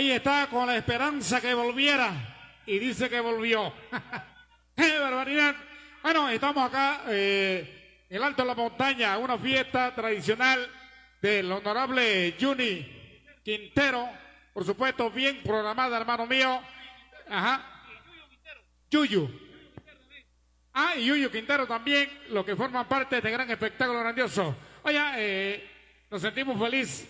Ahí está con la esperanza que volviera y dice que volvió. ¡Qué barbaridad! Bueno, estamos acá en el Alto de la Montaña, una fiesta tradicional del honorable Juni Quintero, por supuesto bien programada, hermano mío. Ajá. Yuyu. Ah, y Yuyu Quintero también, los que forman parte de este gran espectáculo grandioso. Oye, nos sentimos felices.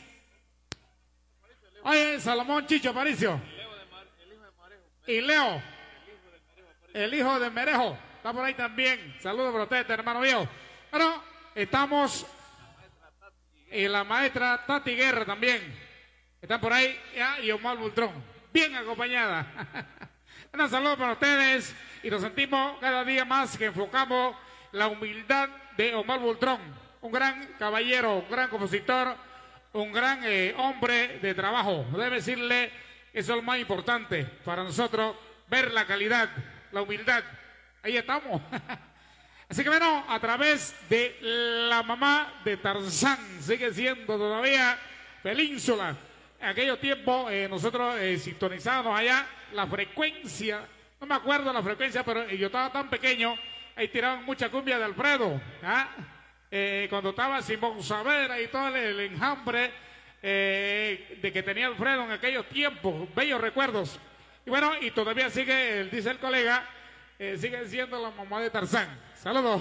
Oye, Salomón Chicho Aparicio. Y Leo, el hijo de Merejo, está por ahí también. Saludos para ustedes, hermano mío. Bueno, estamos y la maestra Tati Guerra también. Están por ahí, ya, y Omar Bultrón, bien acompañada. Un saludo para ustedes y nos sentimos cada día más que enfocamos la humildad de Omar Bultrón, un gran caballero, un gran compositor, un gran hombre de trabajo. Debe decirle, eso es lo más importante para nosotros, ver la calidad, la humildad. Ahí estamos. Así que bueno, a través de la mamá de Tarzán, sigue siendo todavía Península. En aquellos tiempos nosotros sintonizábamos allá la frecuencia, no me acuerdo la frecuencia, pero yo estaba tan pequeño, ahí tiraban mucha cumbia de Alfredo, ¿ah? Cuando estaba Simón Savera y todo el enjambre de que tenía Alfredo en aquellos tiempos, bellos recuerdos. Y bueno, y todavía sigue, dice el colega, sigue siendo la mamá de Tarzán. Saludos.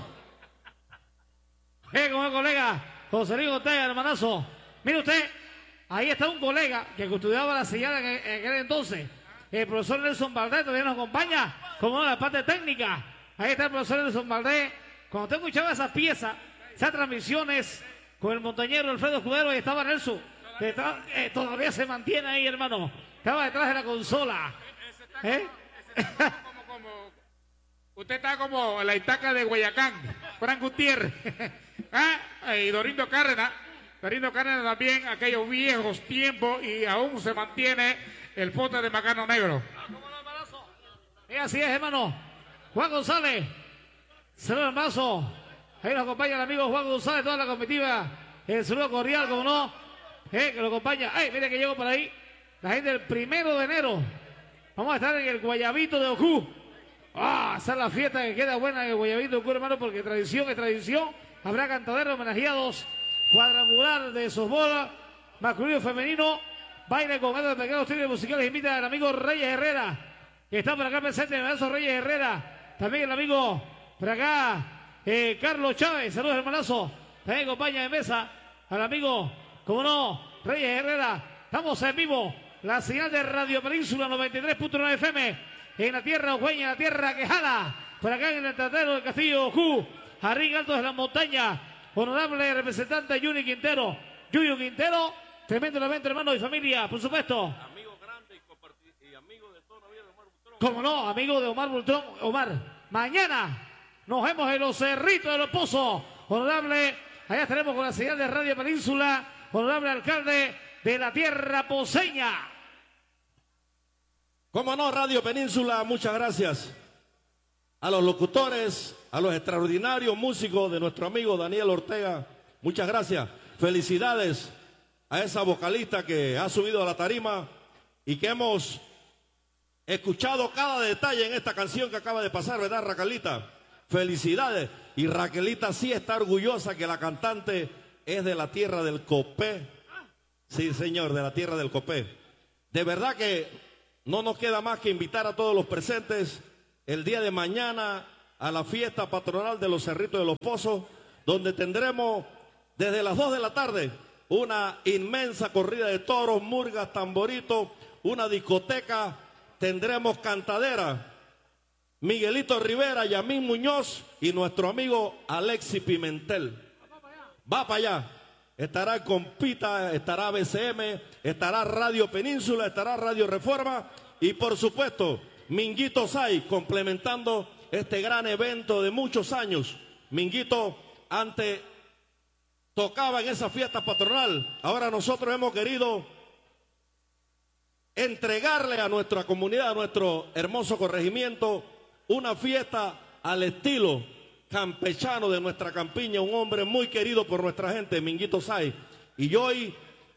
Con el colega José Luis Ortega, hermanazo. Mire usted, ahí está un colega que estudiaba la señal en aquel entonces. El profesor Nelson Valdés todavía nos acompaña como la parte técnica. Ahí está el profesor Nelson Valdés. Cuando usted escuchaba esas piezas, esas transmisiones con el montañero Alfredo Escudero, ahí estaba Nelson. Detrás, todavía se mantiene ahí, hermano. Estaba detrás de la consola. Usted está como en la Itaca de Guayacán, Fran Gutiérrez. Y Dorindo Cárdenas. Dorindo Cárdenas también, aquellos viejos tiempos, y aún se mantiene el pote de Macano Negro. Y así es, hermano. Juan González, saludos hermano. Ahí nos acompaña el amigo Juan González, toda la comitiva. El saludo cordial, como no, que lo acompaña. Ay, mire que llego por ahí. La gente del 1 de enero. Vamos a estar en el Guayabito de Ocú. Esa es la fiesta que queda buena en el Guayabito de Ocú, hermano, porque tradición es tradición. Habrá cantaderos homenajeados, cuadrangular de softball, masculino y femenino. Baile con de pequeños tríos musicales. Invita al amigo Reyes Herrera, que está por acá presente, el maestro Reyes Herrera. También el amigo por acá, Carlos Chávez. Saludos, hermanazo. También acompaña de mesa al amigo, como no, Reyes Herrera. Estamos en vivo, la señal de Radio Península 93.9 FM, en la tierra Ojueña, la tierra que jala. Por acá en el tratero del Castillo Ojú, Jarrín Alto de la Montaña. Honorable representante Juni Quintero, Yuyu Quintero. Tremendo evento, hermano y familia, por supuesto. Amigo grande y amigo de toda la vida de Omar Bultrón. Como no, amigo de Omar Bultrón. Omar, mañana nos vemos en los Cerritos de los Pozos. Honorable, allá estaremos con la señal de Radio Península. Honorable alcalde de la tierra poseña. Como no, Radio Península, muchas gracias a los locutores, a los extraordinarios músicos de nuestro amigo Daniel Ortega. Muchas gracias. Felicidades a esa vocalista que ha subido a la tarima y que hemos escuchado cada detalle en esta canción que acaba de pasar, ¿verdad, Raquelita? Felicidades. Y Raquelita sí está orgullosa que la cantante es de la tierra del Copé. Sí, señor, de la tierra del Copé. De verdad que no nos queda más que invitar a todos los presentes el día de mañana a la fiesta patronal de los Cerritos de los Pozos, donde tendremos desde las 2 de la tarde una inmensa corrida de toros, murgas, tamboritos, una discoteca, tendremos cantadera, Miguelito Rivera, Yamín Muñoz y nuestro amigo Alexi Pimentel. Va para allá. Estará el Compita, estará BCM, estará Radio Península, estará Radio Reforma y por supuesto Minguito Say, complementando este gran evento de muchos años. Minguito antes tocaba en esa fiesta patronal. Ahora nosotros hemos querido entregarle a nuestra comunidad, a nuestro hermoso corregimiento, una fiesta al estilo campechano de nuestra campiña, un hombre muy querido por nuestra gente, Minguito Say. Y hoy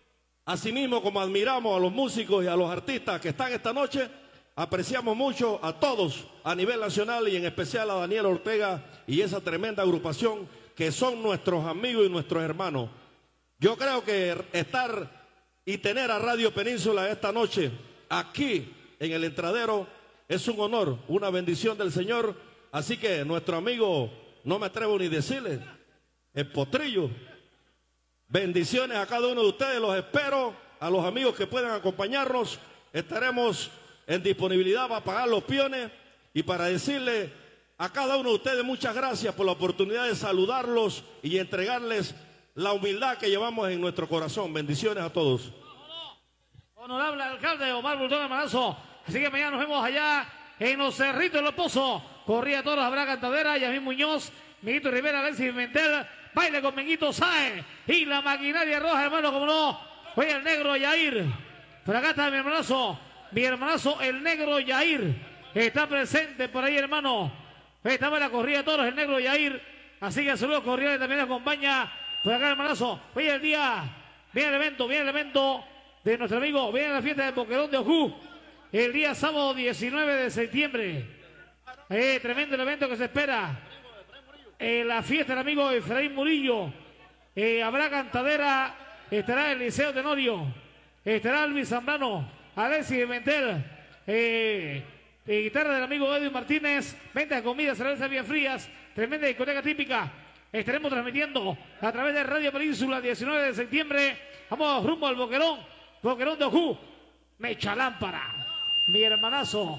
Asimismo, como admiramos a los músicos y a los artistas que están esta noche, apreciamos mucho a todos a nivel nacional y en especial a Daniel Ortega y esa tremenda agrupación que son nuestros amigos y nuestros hermanos. Yo creo que estar y tener a Radio Península esta noche aquí en el Entradero es un honor, una bendición del Señor. Así que nuestro amigo, no me atrevo ni decirle, el Potrillo, bendiciones a cada uno de ustedes, los espero, a los amigos que puedan acompañarnos, estaremos en disponibilidad para pagar los piones y para decirle a cada uno de ustedes muchas gracias por la oportunidad de saludarlos y entregarles la humildad que llevamos en nuestro corazón. Bendiciones a todos. Honorable alcalde Omar Bultón Hermanazo, así que mañana nos vemos allá en los Cerritos de los Pozos. Corría todos, habrá cantadera, Yamín Muñoz, Miguito Rivera, Alexis Pimentel, baile con Menguito Sáenz y la maquinaria roja, hermano, como no. Oye, el negro Yair, fragata de mi hermanazo el negro Yair, está presente por ahí, hermano. Estaba en la corrida de toros, el negro Yair, así que saludos cordiales, también acompaña por acá, hermanazo. Oye, el día, viene el evento de nuestro amigo, viene la fiesta del Boquerón de Ojú, el día sábado 19 de septiembre. Tremendo el evento que se espera. La fiesta del amigo Efraín Murillo. Habrá cantadera, estará el Liceo Tenorio, estará Luis Zambrano, Alexis Pimentel, guitarra del amigo Edwin Martínez, venta de comidas, cervezas bien frías, tremenda discoteca típica. Estaremos transmitiendo a través de Radio Península 19 de septiembre. Vamos rumbo al Boquerón de Ojú. Mecha Lámpara, mi hermanazo.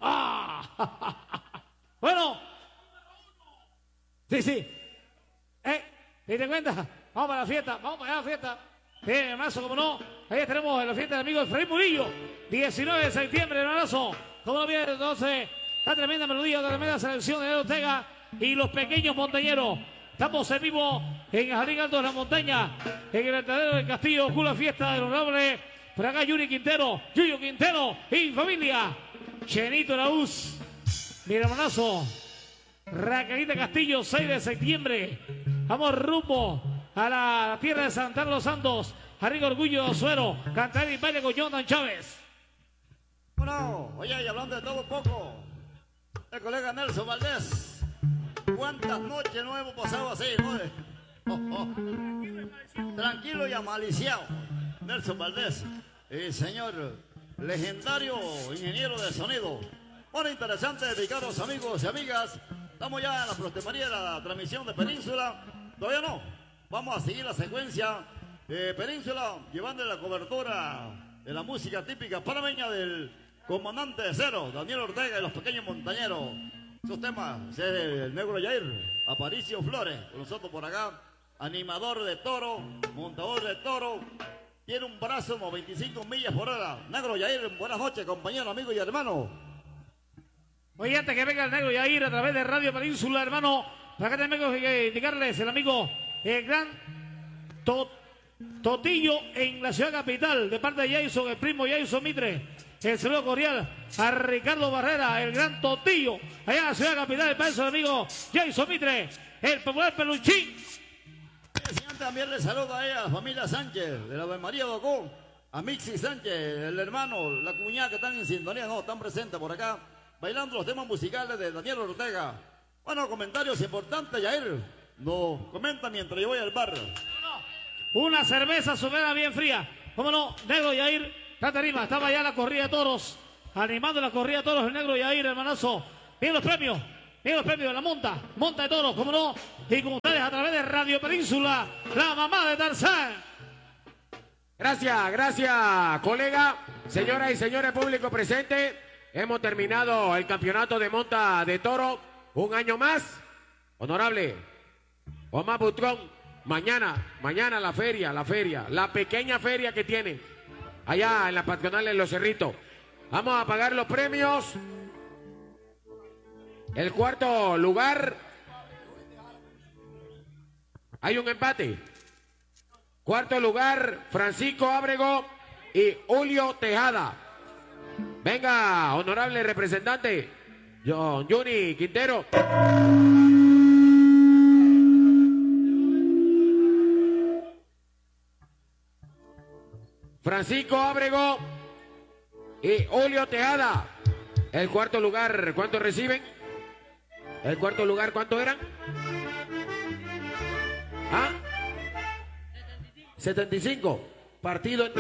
Bueno, sí. ¿Te das cuenta? Vamos para la fiesta, vamos para allá a la fiesta. Mi hermanazo, como no. Ahí estaremos en la fiesta del amigo Efraín Murillo, 19 de septiembre, hermanazo. Como no viene entonces, la tremenda melodía, la tremenda selección de Ortega y los pequeños montañeros. Estamos en vivo en el Jardín Alto de la Montaña, en el Entradero del Castillo, con la fiesta del honorable por acá Yuyo Quintero y familia. Chenito Araúz, mi hermanazo. Raquelita Castillo, 6 de septiembre. Vamos rumbo a la tierra de Santa Ana de los Santos. Arriba Orgullo de Osuero, cantar y baile con Jonathan Chávez. Bueno, oye, y hablando de todo un poco, el colega Nelson Valdés. ¿Cuántas noches no hemos pasado así, joder? Tranquilo y amaliciado, Nelson Valdés, señor legendario ingeniero de sonido. Bueno, interesante dedicaros amigos y amigas. Estamos ya en la proxemaría de la transmisión de Península. Todavía no. Vamos a seguir la secuencia de Península, llevando la cobertura de la música típica panameña del comandante de Cero, Daniel Ortega y los pequeños montañeros. Esos temas, el negro Yair, Aparicio Flores, con nosotros por acá, animador de toro, montador de toro, tiene un brazo como 25 millas por hora. Negro Yair, buenas noches, compañero, amigo y hermano. Oye, antes que venga el negro Yair a través de Radio Península, hermano, acá tenemos que indicarles el amigo, el gran Totillo en la ciudad capital, de parte de Jason, el primo Jason Mitre. El saludo cordial a Ricardo Barrera, el gran Totillo, allá en la ciudad capital, el país del amigo Jason Mitre, el popular peluchín. También le saludo a ella, a la familia Sánchez, de la Ave María Docó, a Mixi Sánchez, el hermano, la cuñada que están en sintonía, no, están presentes por acá, bailando los temas musicales de Daniel Ortega. Bueno, comentarios importantes, Yair, nos comenta mientras yo voy al bar. Una cerveza sumera bien fría, cómo no, negro Yair, Catarima, estaba ya la corrida de toros, animando la corrida de toros, el negro Yair, hermanazo. Miren los premios de la monta de toros, cómo no, y con ustedes a través de Radio Península, la mamá de Tarzán. Gracias, colega, señoras y señores, público presente. Hemos terminado el campeonato de monta de toro, un año más. Honorable Omar Butrón, mañana la feria, la pequeña feria que tienen allá en la patronal de Los Cerritos. Vamos a pagar los premios. El cuarto lugar, hay un empate. Cuarto lugar, Francisco Ábrego y Julio Tejada. Venga, honorable representante, John Juni Quintero. Francisco Ábrego y Julio Tejada. El cuarto lugar, ¿cuánto reciben? El cuarto lugar, ¿cuánto eran? ¿Ah? 75. Partido entre